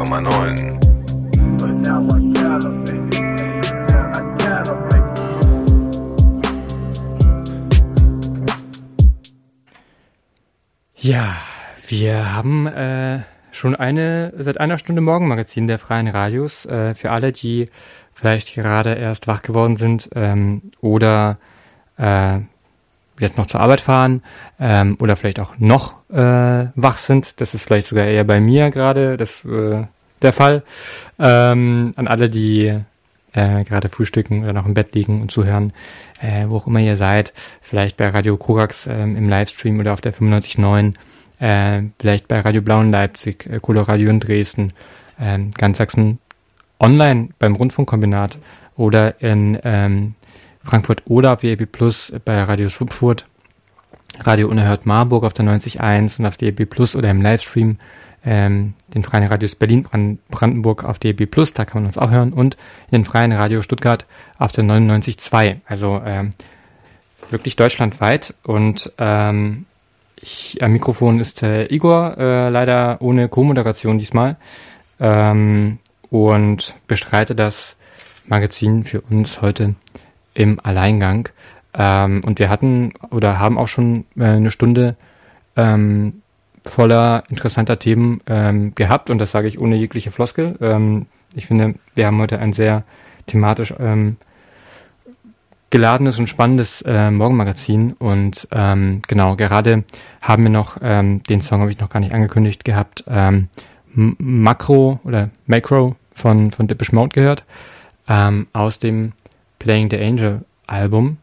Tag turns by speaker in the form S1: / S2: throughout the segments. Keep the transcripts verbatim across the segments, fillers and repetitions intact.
S1: Komma neun.
S2: Ja, wir haben äh, schon eine seit einer Stunde Morgenmagazin der Freien Radios. Äh, für alle, die vielleicht gerade erst wach geworden sind ähm, oder äh, jetzt noch zur Arbeit fahren ähm, oder vielleicht auch noch äh, wach sind. Das ist vielleicht sogar eher bei mir gerade das äh, der Fall. Ähm, an alle, die äh, gerade frühstücken oder noch im Bett liegen und zuhören, äh, wo auch immer ihr seid, vielleicht bei Radio Korax äh, im Livestream oder auf der fünfundneunzig Komma neun, äh, vielleicht bei Radio Blau in Leipzig, äh, Coloradio in Dresden, äh, ganz Sachsen online beim Rundfunkkombinat oder in ähm, Frankfurt oder auf D A B Plus bei Radio Schwupfurt, Radio Unerhört Marburg auf der neunzig Komma eins und auf D A B Plus oder im Livestream ähm, den Freien Radios Berlin Brand- Brandenburg auf D A B Plus, da kann man uns auch hören, und in den Freien Radio Stuttgart auf der neunundneunzig Komma zwei, also ähm, wirklich deutschlandweit. Und ähm, ich, am Mikrofon ist äh, Igor, äh, leider ohne Co-Moderation diesmal, ähm, und bestreite das Magazin für uns heute im Alleingang. Ähm, und wir hatten oder haben auch schon äh, eine Stunde ähm, voller interessanter Themen ähm, gehabt, und das sage ich ohne jegliche Floskel. Ähm, ich finde, wir haben heute ein sehr thematisch ähm, geladenes und spannendes äh, Morgenmagazin, und ähm, genau, gerade haben wir noch, ähm, den Song habe ich noch gar nicht angekündigt gehabt, ähm, M- Makro oder Macro von, von Depeche Mode gehört, ähm, aus dem Playing the Angel Album.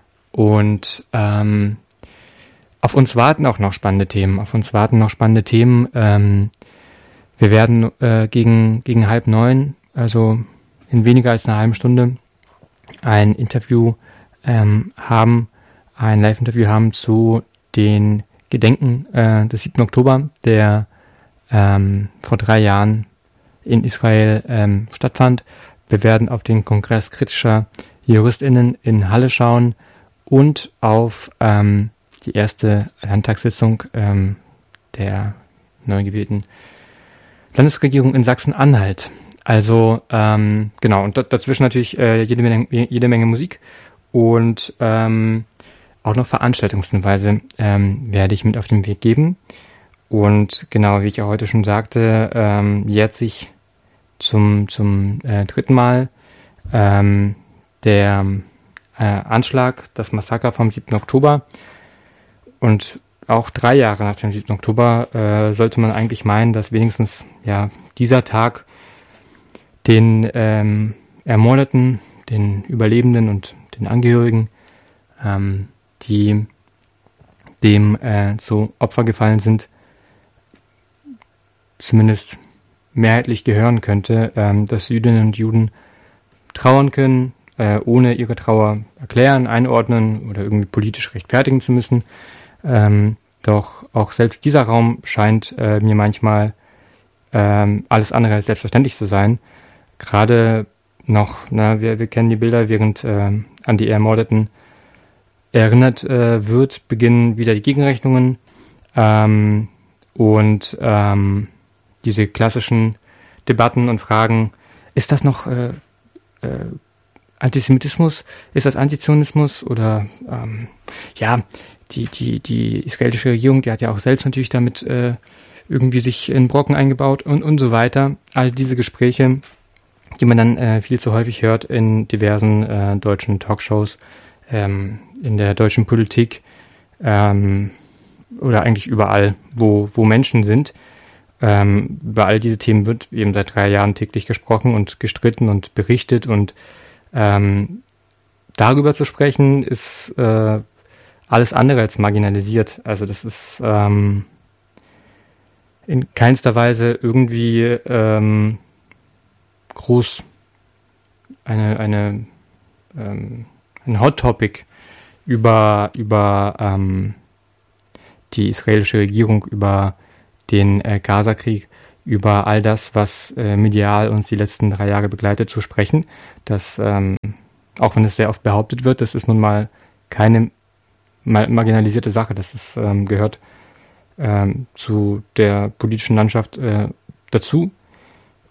S2: Und ähm, auf uns warten auch noch spannende Themen. Auf uns warten noch spannende Themen. Ähm, wir werden äh, gegen, gegen halb neun, also in weniger als einer halben Stunde, ein Interview ähm, haben, ein Live-Interview haben zu den Gedenken äh, des siebten Oktober, der ähm, vor drei Jahren in Israel ähm, stattfand. Wir werden auf den Kongress kritischer JuristInnen in Halle schauen und auf ähm, die erste Landtagssitzung ähm, der neu gewählten Landesregierung in Sachsen-Anhalt. Also ähm, genau, und d- dazwischen natürlich äh, jede Menge, jede Menge Musik und ähm, auch noch Veranstaltungshinweise ähm, werde ich mit auf den Weg geben. Und genau, wie ich ja heute schon sagte, ähm, jährt sich zum, zum äh, dritten Mal ähm, der äh, Anschlag, das Massaker vom siebten Oktober. Und auch drei Jahre nach dem siebten Oktober äh, sollte man eigentlich meinen, dass wenigstens ja dieser Tag den ähm, Ermordeten, den Überlebenden und den Angehörigen, ähm, die dem äh, zu Opfer gefallen sind, zumindest mehrheitlich gehören könnte, ähm, dass Jüdinnen und Juden trauern können, äh, ohne ihre Trauer erklären, einordnen oder irgendwie politisch rechtfertigen zu müssen. Ähm, doch auch selbst dieser Raum scheint äh, mir manchmal ähm, alles andere als selbstverständlich zu sein. Gerade noch, na, wir, wir kennen die Bilder, während äh, an die Ermordeten erinnert äh, wird, beginnen wieder die Gegenrechnungen ähm, und ähm, diese klassischen Debatten und Fragen, ist das noch äh, äh, Antisemitismus, ist das Antizionismus oder ähm, ja, die, die, die israelische Regierung, die hat ja auch selbst natürlich damit äh, irgendwie sich in Brocken eingebaut und, und so weiter. All diese Gespräche, die man dann äh, viel zu häufig hört in diversen äh, deutschen Talkshows, ähm, in der deutschen Politik ähm, oder eigentlich überall, wo, wo Menschen sind. Ähm, über all diese Themen wird eben seit drei Jahren täglich gesprochen und gestritten und berichtet, und ähm, darüber zu sprechen ist äh, alles andere als marginalisiert. Also das ist ähm, in keinster Weise irgendwie ähm, groß eine, eine ähm, ein Hot Topic über, über ähm, die israelische Regierung, über den äh, Gaza-Krieg, über all das, was äh, medial uns die letzten drei Jahre begleitet, zu sprechen. Das, ähm, auch wenn es sehr oft behauptet wird, das ist nun mal keine mar- marginalisierte Sache. Das ist, ähm, gehört ähm, zu der politischen Landschaft äh, dazu.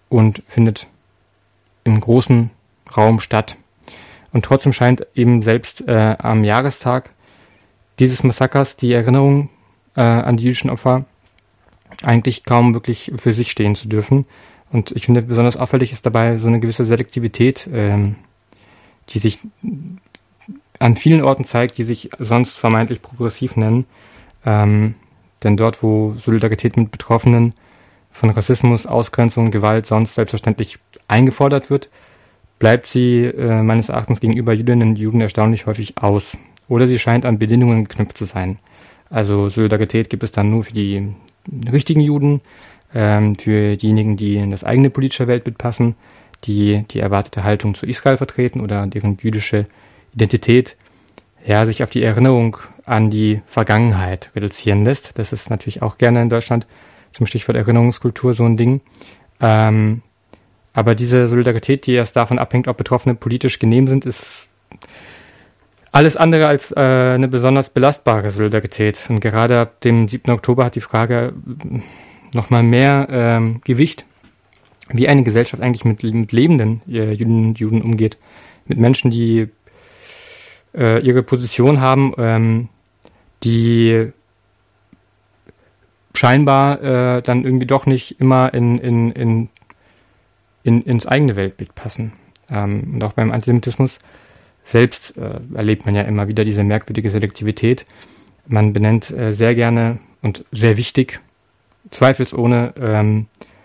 S2: und findet im großen Raum statt. Und trotzdem scheint eben selbst äh, am Jahrestag dieses Massakers die Erinnerung äh, an die jüdischen Opfer eigentlich kaum wirklich für sich stehen zu dürfen. Und ich finde, besonders auffällig ist dabei so eine gewisse Selektivität, ähm, die sich an vielen Orten zeigt, die sich sonst vermeintlich progressiv nennen. Ähm, denn dort, wo Solidarität mit Betroffenen von Rassismus, Ausgrenzung, Gewalt sonst selbstverständlich eingefordert wird, bleibt sie äh, meines Erachtens gegenüber Jüdinnen und Juden erstaunlich häufig aus. Oder sie scheint an Bedingungen geknüpft zu sein. Also Solidarität gibt es dann nur für die richtigen Juden, ähm, für diejenigen, die in das eigene politische Weltbild passen, die die erwartete Haltung zu Israel vertreten oder deren jüdische Identität ja sich auf die Erinnerung an die Vergangenheit reduzieren lässt. Das ist natürlich auch gerne in Deutschland zum Stichwort Erinnerungskultur so ein Ding. Ähm, aber diese Solidarität, die erst davon abhängt, ob Betroffene politisch genehm sind, ist alles andere als äh, eine besonders belastbare Solidarität. Und gerade ab dem siebten Oktober hat die Frage nochmal mehr ähm, Gewicht, wie eine Gesellschaft eigentlich mit, mit lebenden äh, Juden und Juden umgeht. Mit Menschen, die äh, ihre Position haben, ähm, die scheinbar äh, dann irgendwie doch nicht immer in, in, in, in, ins eigene Weltbild passen. Ähm, und auch beim Antisemitismus selbst äh, erlebt man ja immer wieder diese merkwürdige Selektivität. Man benennt äh, sehr gerne und sehr wichtig, zweifelsohne, ähm,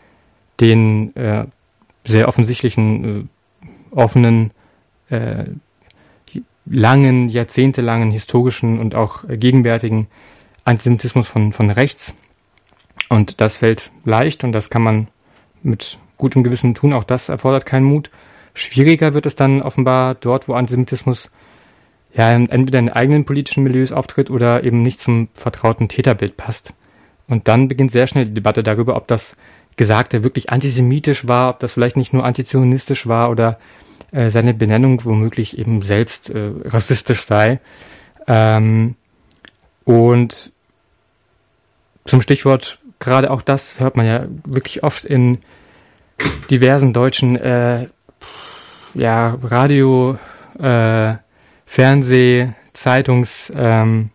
S2: den äh, sehr offensichtlichen, äh, offenen, äh, langen, jahrzehntelangen, historischen und auch äh, gegenwärtigen Antisemitismus von, von rechts. Und das fällt leicht und das kann man mit gutem Gewissen tun. Auch das erfordert keinen Mut. Schwieriger wird es dann offenbar dort, wo Antisemitismus ja entweder in eigenen politischen Milieus auftritt oder eben nicht zum vertrauten Täterbild passt. Und dann beginnt sehr schnell die Debatte darüber, ob das Gesagte wirklich antisemitisch war, ob das vielleicht nicht nur antizionistisch war oder äh, seine Benennung womöglich eben selbst äh, rassistisch sei. Ähm, und zum Stichwort, gerade auch das hört man ja wirklich oft in diversen deutschen äh, ja, Radio, äh, Fernseh, Zeitungs ähm,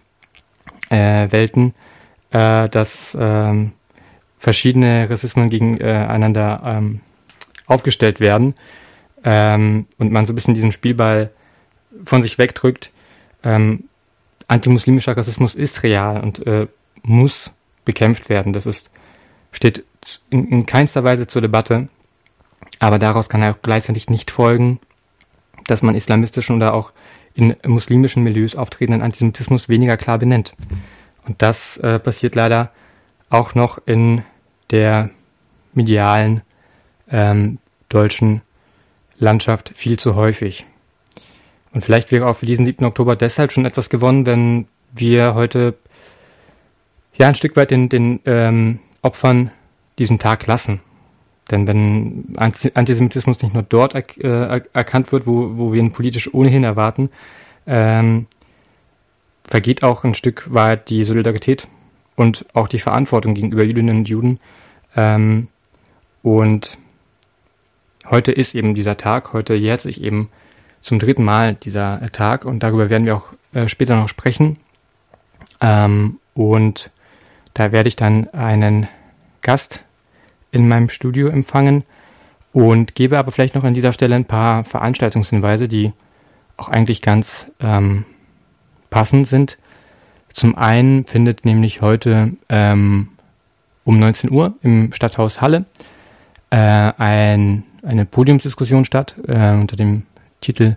S2: äh, Welten, äh, dass ähm, verschiedene Rassismen gegeneinander äh, ähm, aufgestellt werden ähm, und man so ein bisschen diesen Spielball von sich wegdrückt. Ähm, antimuslimischer Rassismus ist real und äh, muss bekämpft werden. Das ist, steht in, in keinster Weise zur Debatte, aber daraus kann auch gleichzeitig nicht folgen, dass man islamistischen oder auch in muslimischen Milieus auftretenden Antisemitismus weniger klar benennt. Und das äh, passiert leider auch noch in der medialen ähm, deutschen Landschaft viel zu häufig. Und vielleicht wäre auch für diesen siebten Oktober deshalb schon etwas gewonnen, wenn wir heute ja ein Stück weit den, den ähm, Opfern diesen Tag lassen. Denn wenn Antisemitismus nicht nur dort er, äh, erkannt wird, wo, wo wir ihn politisch ohnehin erwarten, ähm, vergeht auch ein Stück weit die Solidarität und auch die Verantwortung gegenüber Jüdinnen und Juden. Ähm, und heute ist eben dieser Tag, heute jährt sich eben zum dritten Mal dieser Tag und darüber werden wir auch äh, später noch sprechen. Ähm, und da werde ich dann einen Gast in meinem Studio empfangen und gebe aber vielleicht noch an dieser Stelle ein paar Veranstaltungshinweise, die auch eigentlich ganz ähm, passend sind. Zum einen findet nämlich heute ähm, um neunzehn Uhr im Stadthaus Halle äh, ein, eine Podiumsdiskussion statt äh, unter dem Titel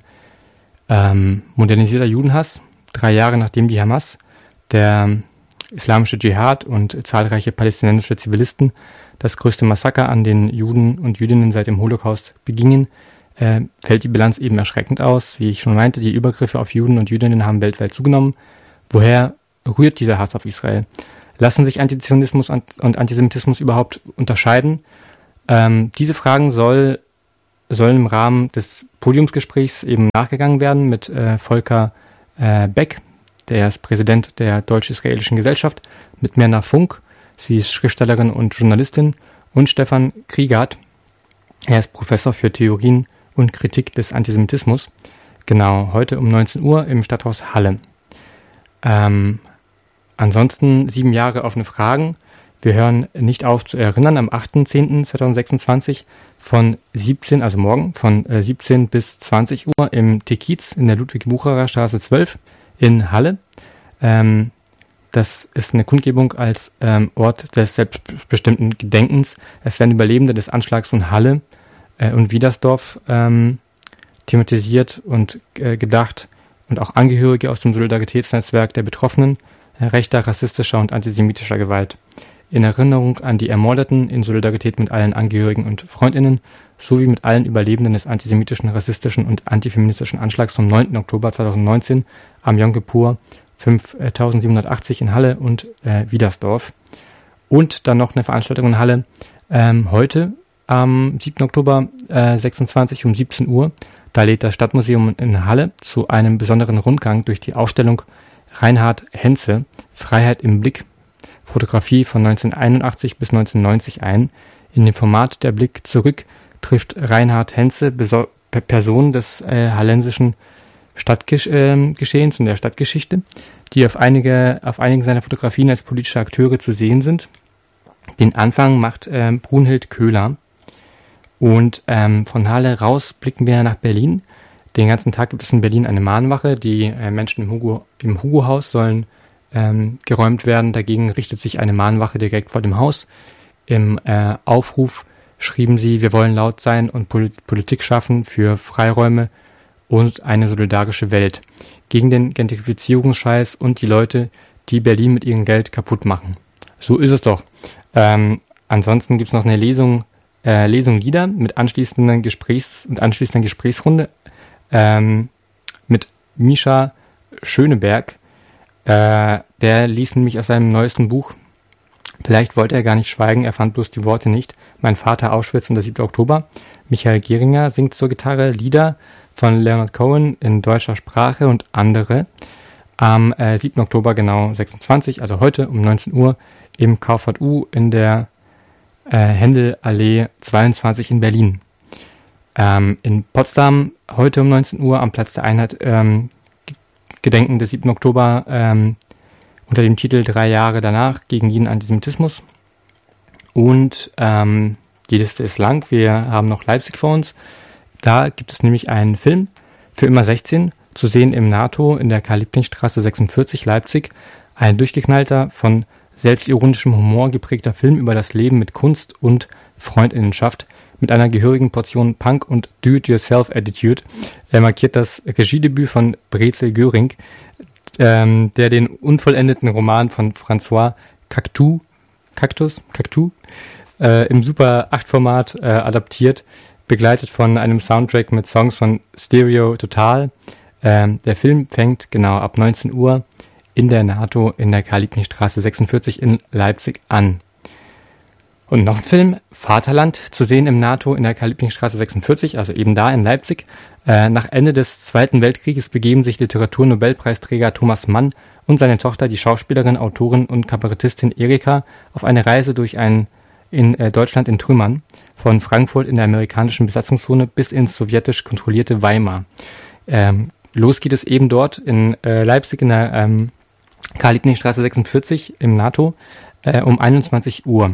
S2: ähm, Modernisierter Judenhass, drei Jahre nachdem die Hamas, der islamische Dschihad und zahlreiche palästinensische Zivilisten das größte Massaker an den Juden und Jüdinnen seit dem Holocaust begingen, äh, fällt die Bilanz eben erschreckend aus. Wie ich schon meinte, die Übergriffe auf Juden und Jüdinnen haben weltweit zugenommen. Woher rührt dieser Hass auf Israel? Lassen sich Antizionismus und Antisemitismus überhaupt unterscheiden? Ähm, diese Fragen soll, sollen im Rahmen des Podiumsgesprächs eben nachgegangen werden mit äh, Volker äh, Beck, der ist Präsident der Deutsch-Israelischen Gesellschaft, mit Mirna Funk, sie ist Schriftstellerin und Journalistin, und Stefan Kriegert, Er ist Professor für Theorien und Kritik des Antisemitismus. Genau, heute um neunzehn Uhr im Stadthaus Halle. Ähm, ansonsten sieben Jahre offene Fragen. Wir hören nicht auf zu erinnern am achter zehnter zweitausendsechsundzwanzig von siebzehn, also morgen, von äh, siebzehn bis zwanzig Uhr im Tekiz in der Ludwig-Wucherer Straße zwölf in Halle. Ähm, das ist eine Kundgebung als ähm, Ort des selbstbestimmten Gedenkens. Es werden Überlebende des Anschlags von Halle äh, und Wiedersdorf ähm, thematisiert und äh, gedacht und auch Angehörige aus dem Solidaritätsnetzwerk der Betroffenen äh, rechter, rassistischer und antisemitischer Gewalt. In Erinnerung an die Ermordeten, in Solidarität mit allen Angehörigen und Freundinnen sowie mit allen Überlebenden des antisemitischen, rassistischen und antifeministischen Anschlags vom neunten Oktober zweitausendneunzehn am Yom Kippur fünftausendsiebenhundertachtzig in Halle und äh, Wiedersdorf. Und dann noch eine Veranstaltung in Halle ähm, heute am siebten Oktober äh, sechsundzwanzig um siebzehn Uhr. Da lädt das Stadtmuseum in Halle zu einem besonderen Rundgang durch die Ausstellung Reinhard Henze, Freiheit im Blick, Fotografie von neunzehnhunderteinundachtzig bis neunzehnhundertneunzig ein. In dem Format Der Blick zurück trifft Reinhard Henze Beso- Personen des äh, hallensischen Stadtgeschehens in der Stadtgeschichte, die auf, einige, auf einigen seiner Fotografien als politische Akteure zu sehen sind. Den Anfang macht äh, Brunhild Köhler. Und ähm, von Halle raus blicken wir nach Berlin. Den ganzen Tag gibt es in Berlin eine Mahnwache. Die äh, Menschen im Hugo, im Hugo-Haus sollen ähm, geräumt werden. Dagegen richtet sich eine Mahnwache direkt vor dem Haus. Im äh, Aufruf schrieben sie, wir wollen laut sein und Pol- Politik schaffen für Freiräume und eine solidarische Welt. Gegen den Gentrifizierungsscheiß und die Leute, die Berlin mit ihrem Geld kaputt machen. So ist es doch. Ähm, ansonsten gibt es noch eine Lesung Äh, Lesung Lieder mit anschließenden Gesprächs- und anschließender Gesprächsrunde ähm, mit Mischa Schöneberg. Äh, der liest nämlich aus seinem neuesten Buch. Vielleicht wollte er gar nicht schweigen, er fand bloß die Worte nicht. Mein Vater Auschwitz und der siebte Oktober. Michael Geringer singt zur Gitarre Lieder von Leonard Cohen in deutscher Sprache und andere. Am äh, siebten Oktober genau sechsundzwanzig, also heute um neunzehn Uhr im K V U in der Äh, Händelallee zweiundzwanzig in Berlin. Ähm, in Potsdam heute um neunzehn Uhr am Platz der Einheit ähm, Gedenken des siebten Oktober ähm, unter dem Titel Drei Jahre danach gegen jeden Antisemitismus. Und ähm, die Liste ist lang. Wir haben noch Leipzig vor uns. Da gibt es nämlich einen Film für immer sechzehn zu sehen im NATO in der Karl-Liebknecht-Straße sechsundvierzig Leipzig. Ein durchgeknallter, von selbstironischem Humor geprägter Film über das Leben mit Kunst und Freundinnenschaft mit einer gehörigen Portion Punk- und Do-it-yourself-Attitude. Er markiert das Regiedebüt von Brezel Göring, ähm, der den unvollendeten Roman von François Cactus, Cactus, Cactus äh, im Super acht Format äh, adaptiert, begleitet von einem Soundtrack mit Songs von Stereo Total. Ähm, der Film fängt genau ab neunzehn Uhr in der NATO in der Karl-Liebknecht-Straße sechsundvierzig in Leipzig an. Und noch ein Film, Vaterland, zu sehen im NATO in der Karl-Liebknecht-Straße sechsundvierzig, also eben da in Leipzig. Äh, nach Ende des Zweiten Weltkrieges begeben sich Literaturnobelpreisträger Thomas Mann und seine Tochter, die Schauspielerin, Autorin und Kabarettistin Erika, auf eine Reise durch ein in äh, Deutschland in Trümmern, von Frankfurt in der amerikanischen Besatzungszone bis ins sowjetisch kontrollierte Weimar. Ähm, los geht es eben dort in äh, Leipzig in der ähm, Karl-Liebknecht-Straße sechsundvierzig im NATO äh, um einundzwanzig Uhr.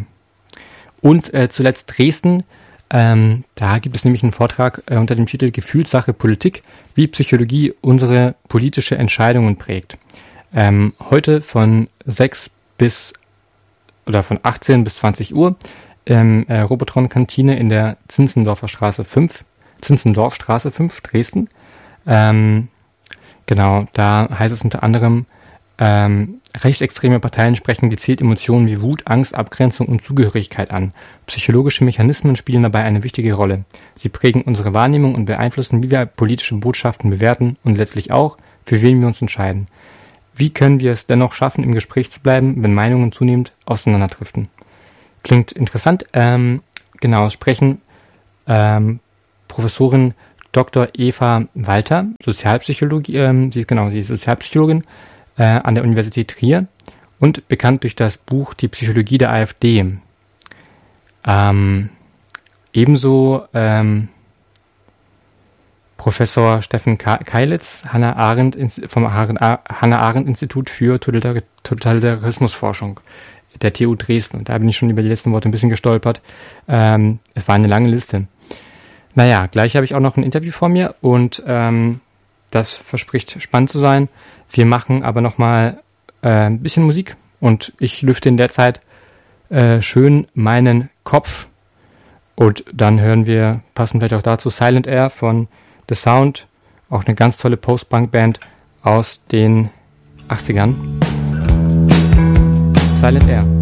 S2: Und äh, zuletzt Dresden, ähm, da gibt es nämlich einen Vortrag äh, unter dem Titel Gefühlssache Politik, wie Psychologie unsere politische Entscheidungen prägt. Ähm, heute von sechs bis, oder von achtzehn bis zwanzig Uhr im äh, Robotron-Kantine in der Zinzendorfer Straße fünf, Zinzendorfstraße fünf, Dresden. Ähm, genau, da heißt es unter anderem, Ähm, rechtsextreme Parteien sprechen gezielt Emotionen wie Wut, Angst, Abgrenzung und Zugehörigkeit an. Psychologische Mechanismen spielen dabei eine wichtige Rolle. Sie prägen unsere Wahrnehmung und beeinflussen, wie wir politische Botschaften bewerten und letztlich auch, für wen wir uns entscheiden. Wie können wir es dennoch schaffen, im Gespräch zu bleiben, wenn Meinungen zunehmend auseinanderdriften? Klingt interessant. Ähm, genau, sprechen ähm, Professorin Doktor Eva Walter, Sozialpsychologie, ähm, sie ist genau, sie ist Sozialpsychologin, an der Universität Trier und bekannt durch das Buch Die Psychologie der AfD. Ähm, ebenso ähm, Professor Steffen Keilitz, Hannah Arendt vom Hannah Arendt Institut für Totalitarismusforschung der T U Dresden. Und da bin ich schon über die letzten Worte ein bisschen gestolpert. Ähm, es war eine lange Liste. Naja, gleich habe ich auch noch ein Interview vor mir und ähm, das verspricht spannend zu sein. Wir machen aber nochmal äh, ein bisschen Musik und ich lüfte in der Zeit äh, schön meinen Kopf. Und dann hören wir, passend vielleicht auch dazu, Silent Air von The Sound, auch eine ganz tolle Post-Punk-Band aus den achtzigern. Silent Air.